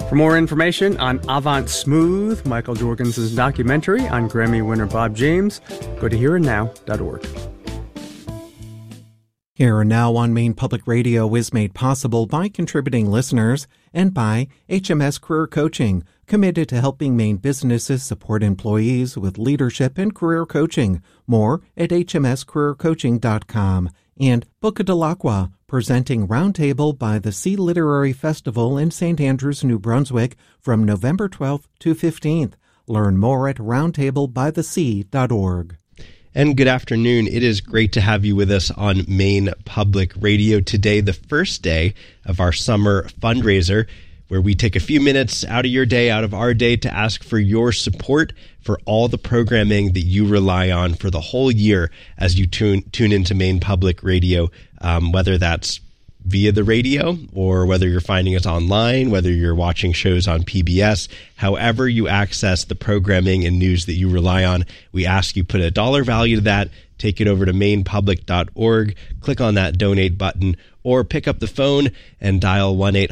For more information on Avant Smooth, Michael Jorgensen's documentary on Grammy winner Bob James, go to hereandnow.org. Here and Now on Maine Public Radio is made possible by contributing listeners and by HMS Career Coaching, committed to helping Maine businesses support employees with leadership and career coaching. More at hmscareercoaching.com. And Boca de l'Aqua, presenting Roundtable by the Sea Literary Festival in St. Andrews, New Brunswick, from November 12th to 15th. Learn more at roundtablebythesea.org. And good afternoon. It is great to have you with us on Maine Public Radio today, the first day of our summer fundraiser, where we take a few minutes out of your day, out of our day, to ask for your support for all the programming that you rely on for the whole year as you tune into Maine Public Radio, whether that's via the radio or whether you're finding us online, whether you're watching shows on PBS, however you access the programming and news that you rely on, we ask you put a dollar value to that, take it over to mainepublic.org, click on that donate button, or pick up the phone and dial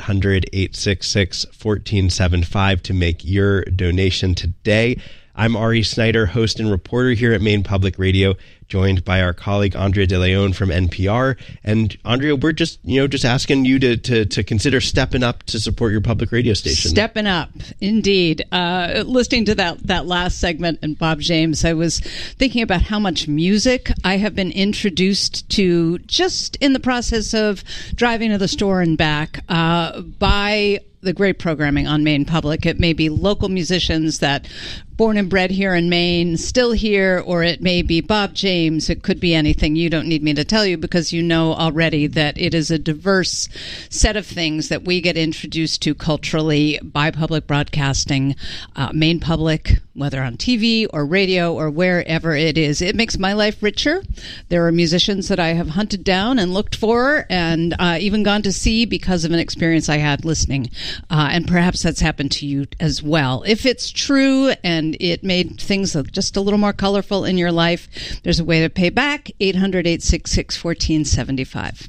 1-800-866-1475 to make your donation today. I'm Ari Snyder, host and reporter here at Maine Public Radio, joined by our colleague Andrea De Leon from NPR. And Andrea, we're just asking you to consider stepping up to support your public radio station. Stepping up, indeed. Listening to that last segment and Bob James, I was thinking about how much music I have been introduced to just in the process of driving to the store and back by the great programming on Maine Public. It may be local musicians that born and bred here in Maine, still here, or it may be Bob James. It could be anything. You don't need me to tell you because you know already that it is a diverse set of things that we get introduced to culturally by public broadcasting. Maine Public, whether on TV or radio or wherever it is. It makes my life richer. There are musicians that I have hunted down and looked for and even gone to see because of an experience I had listening. And perhaps that's happened to you as well. If it's true and it made things just a little more colorful in your life, there's a way to pay back. 800-866-1475.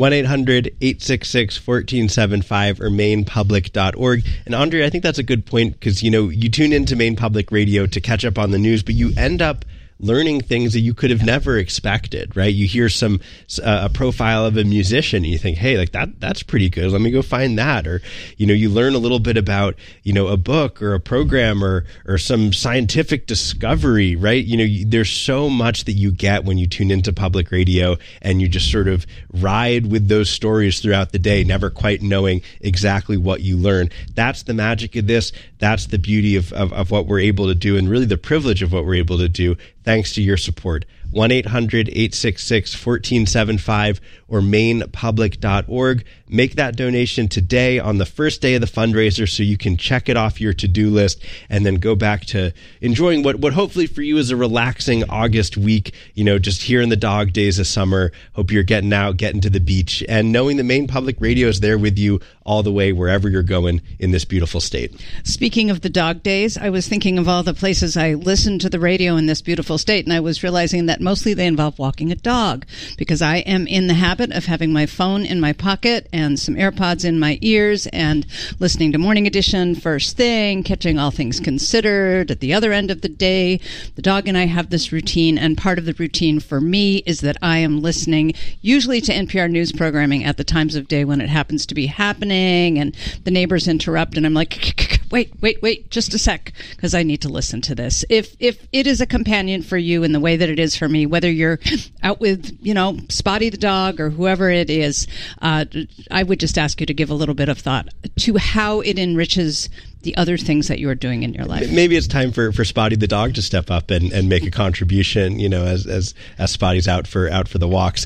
1-800-866-1475 or mainepublic.org. And Andrea, I think that's a good point because, you tune into Maine Public Radio to catch up on the news, but you end up learning things that you could have never expected, right? You hear a profile of a musician and you think, hey, like that's pretty good. Let me go find that. Or, you learn a little bit about, a book or a program or some scientific discovery, right? There's so much that you get when you tune into public radio and you just sort of ride with those stories throughout the day, never quite knowing exactly what you learn. That's the magic of this. That's the beauty of what we're able to do and really the privilege of what we're able to do. Thanks to your support. 1-800-866-1475 or mainepublic.org. Make that donation today on the first day of the fundraiser so you can check it off your to-do list and then go back to enjoying what hopefully for you is a relaxing August week, just here in the dog days of summer. Hope you're getting out, getting to the beach, and knowing that Maine Public Radio is there with you all the way wherever you're going in this beautiful state. Speaking of the dog days, I was thinking of all the places I listen to the radio in this beautiful state, and I was realizing that mostly they involve walking a dog because I am in the habit of having my phone in my pocket and some AirPods in my ears and listening to Morning Edition first thing, catching All Things Considered at the other end of the day. The dog and I have this routine, and part of the routine for me is that I am listening usually to NPR news programming at the times of day when it happens to be happening and the neighbors interrupt and I'm like, wait, just a sec, because I need to listen to this. If it is a companion for you in the way that it is for me, whether you're out with, Spotty the dog or whoever it is, I would just ask you to give a little bit of thought to how it enriches the other things that you're doing in your life. Maybe it's time for Spotty the dog to step up and make a contribution, as Spotty's out for the walks.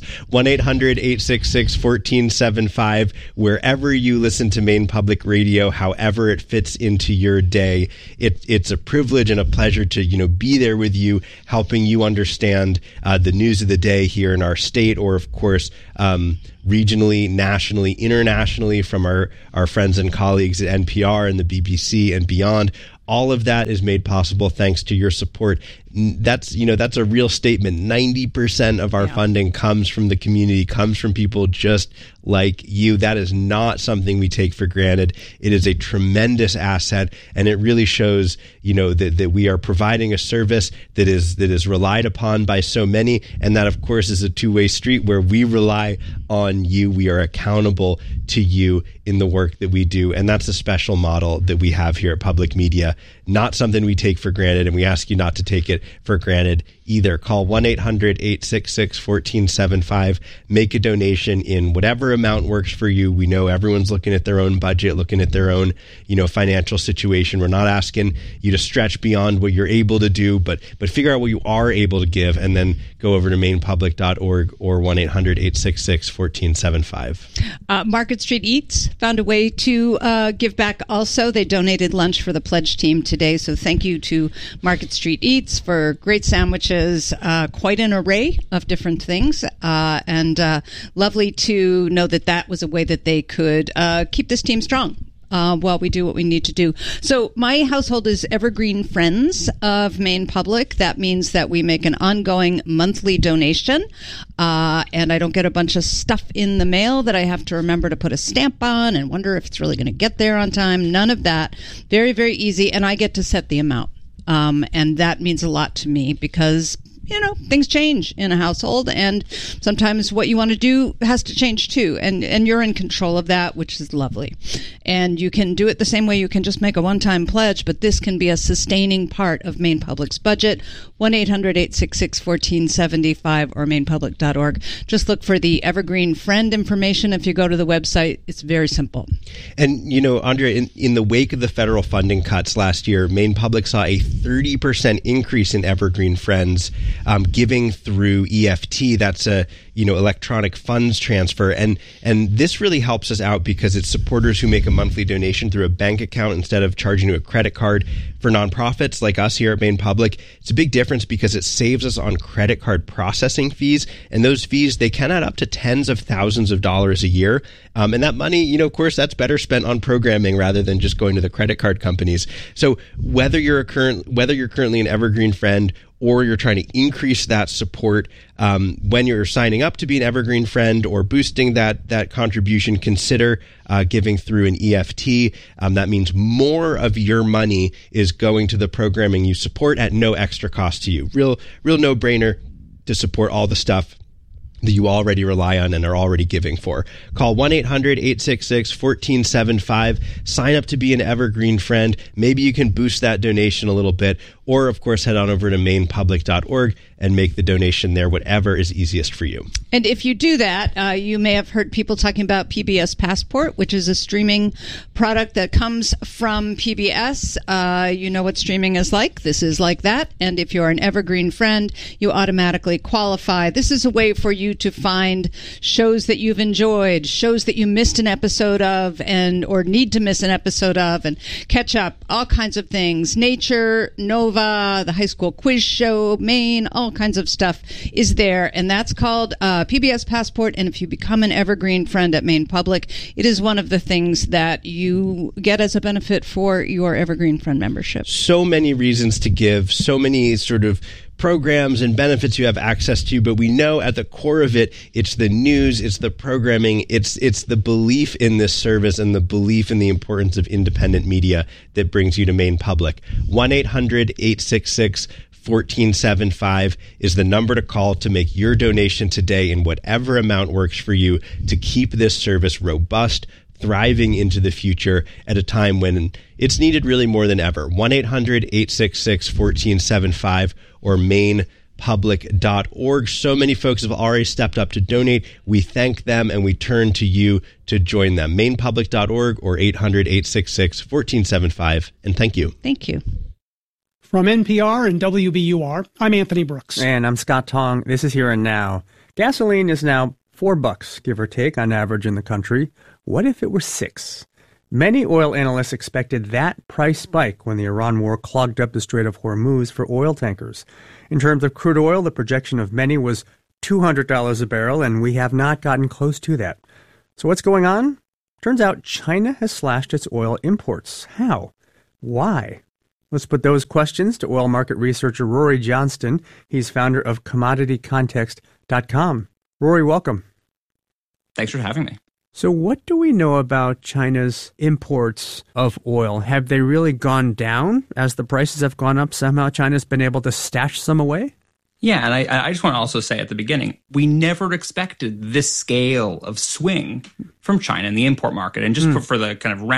1-800-866-1475, wherever you listen to Maine Public Radio, however it fits into your day. It's a privilege and a pleasure to, be there with you, helping you understand the news of the day here in our state, or of course, regionally, nationally, internationally from our friends and colleagues at NPR and the BBC and beyond. All of that is made possible thanks to your support. That's a real statement. 90% of our funding comes from the community, comes from people just like you. That is not something we take for granted. It is a tremendous asset, and it really shows, that we are providing a service that is relied upon by so many, and that, of course, is a two-way street where we rely on you. We are accountable to you in the work that we do, and that's a special model that we have here at Public Media. Not something we take for granted, and we ask you not to take it for granted either. Call 1-800-866-1475. Make a donation in whatever amount works for you. We know everyone's looking at their own budget, looking at their own, financial situation. We're not asking you to stretch beyond what you're able to do, but figure out what you are able to give, and then go over to mainepublic.org or 1-800-866-1475. Market Street Eats found a way to give back also. They donated lunch for the pledge team today, so thank you to Market Street Eats for great sandwiches, quite an array of different things, and lovely to know that was a way that they could keep this team strong while we do what we need to do. So my household is Evergreen Friends of Maine Public. That means that we make an ongoing monthly donation, and I don't get a bunch of stuff in the mail that I have to remember to put a stamp on and wonder if it's really going to get there on time. None of that. Very, very easy, and I get to set the amount. And that means a lot to me because, things change in a household, and sometimes what you want to do has to change too. And you're in control of that, which is lovely. And you can do it the same way you can just make a one-time pledge, but this can be a sustaining part of Maine Public's budget. 1-800-866-1475 or mainepublic.org. Just look for the Evergreen Friend information. If you go to the website, it's very simple. And, Andrea, in the wake of the federal funding cuts last year, Maine Public saw a 30% increase in Evergreen Friends giving through EFT. That's a electronic funds transfer, and this really helps us out because it's supporters who make a monthly donation through a bank account instead of charging to a credit card. For nonprofits like us here at Maine Public, it's a big difference because it saves us on credit card processing fees, and those fees, they can add up to tens of thousands of dollars a year. And that money, of course, that's better spent on programming rather than just going to the credit card companies. So whether you're currently an Evergreen Friend or you're trying to increase that support when you're signing up to be an Evergreen Friend or boosting that contribution, consider giving through an EFT. That means more of your money is going to the programming you support at no extra cost to you. Real no-brainer to support all the stuff that you already rely on and are already giving for. Call 1-800-866-1475. Sign up to be an Evergreen Friend. Maybe you can boost that donation a little bit. Or, of course, head on over to mainepublic.org and make the donation there, whatever is easiest for you. And if you do that, you may have heard people talking about PBS Passport, which is a streaming product that comes from PBS. You know what streaming is like. This is like that. And if you're an Evergreen Friend, you automatically qualify. This is a way for you to find shows that you've enjoyed, shows that you missed an episode of or need to miss an episode of, and catch up. All kinds of things. Nature, Nova, the high school quiz show, Maine, all kinds of stuff is there. And that's called PBS Passport. And if you become an Evergreen Friend at Maine Public, it is one of the things that you get as a benefit for your Evergreen Friend membership. So many reasons to give, so many sort of programs and benefits you have access to, but we know at the core of it, it's the news, it's the programming, it's the belief in this service and the belief in the importance of independent media that brings you to Maine Public. 1-800-866-1475 is the number to call to make your donation today in whatever amount works for you to keep this service robust, thriving into the future at a time when it's needed really more than ever. 1-800-866-1475 or mainepublic.org. So many folks have already stepped up to donate. We thank them and we turn to you to join them. mainepublic.org or 800-866-1475. And thank you. Thank you. From NPR and WBUR, I'm Anthony Brooks. And I'm Scott Tong. This is Here and Now. Gasoline is now $4, give or take, on average in the country. What if it were $6? Many oil analysts expected that price spike when the Iran war clogged up the Strait of Hormuz for oil tankers. In terms of crude oil, the projection of many was $200 a barrel, and we have not gotten close to that. So what's going on? Turns out China has slashed its oil imports. How? Why? Let's put those questions to oil market researcher Rory Johnston. He's founder of CommodityContext.com. Rory, welcome. Thanks for having me. So what do we know about China's imports of oil? Have they really gone down as the prices have gone up? Somehow China's been able to stash some away? Yeah, and I just want to also say at the beginning, we never expected this scale of swing from China in the import market. And just for the kind of